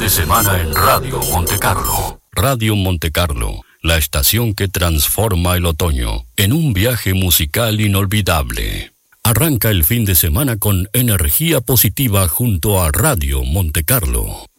de semana en Radio Monte Carlo. Radio Monte Carlo, la estación que transforma el otoño en un viaje musical inolvidable. Arranca el fin de semana con energía positiva junto a Radio Monte Carlo.